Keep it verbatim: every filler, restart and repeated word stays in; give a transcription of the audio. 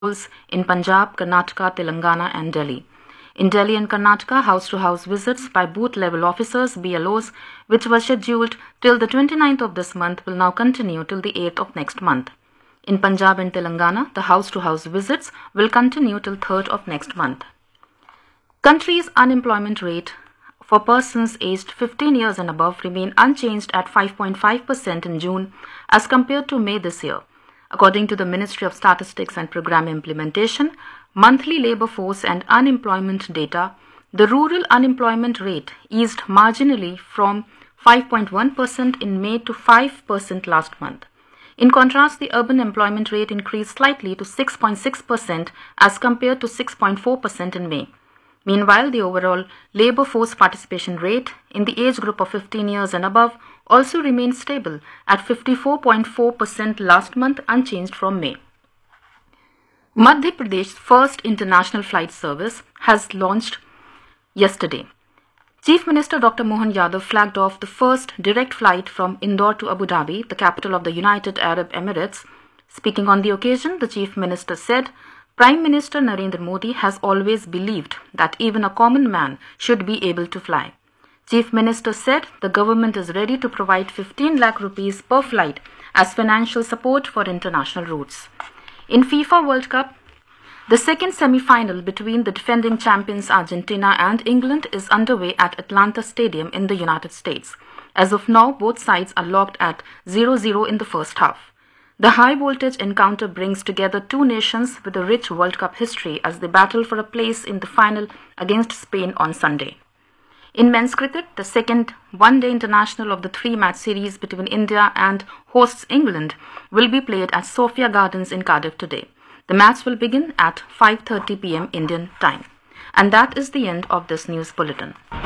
in Punjab, Karnataka, Telangana and Delhi. In Delhi and Karnataka, house-to-house visits by booth-level officers, B L Os, which were scheduled till the twenty-ninth of this month, will now continue till the eighth of next month. In Punjab and Telangana, the house-to-house visits will continue till third of next month. Country's unemployment rate for persons aged fifteen years and above remain unchanged at five point five percent in June as compared to May this year. According to the Ministry of Statistics and Program Implementation, monthly labour force and unemployment data, the rural unemployment rate eased marginally from five point one percent in May to five percent last month. In contrast, the urban employment rate increased slightly to six point six percent as compared to six point four percent in May. Meanwhile, the overall labour force participation rate in the age group of fifteen years and above also remained stable at fifty-four point four percent last month, unchanged from May. Madhya Pradesh's first international flight service has launched yesterday. Chief Minister Doctor Mohan Yadav flagged off the first direct flight from Indore to Abu Dhabi, the capital of the United Arab Emirates. Speaking on the occasion, the Chief Minister said, Prime Minister Narendra Modi has always believed that even a common man should be able to fly. Chief Minister said the government is ready to provide fifteen lakh rupees per flight as financial support for international routes. In FIFA World Cup, the second semi-final between the defending champions Argentina and England is underway at Atlanta Stadium in the United States. As of now, both sides are locked at zero zero in the first half. The high-voltage encounter brings together two nations with a rich World Cup history as they battle for a place in the final against Spain on Sunday. In men's cricket, the second one-day international of the three-match series between India and hosts England will be played at Sophia Gardens in Cardiff today. The match will begin at five thirty p m Indian time. And that is the end of this news bulletin.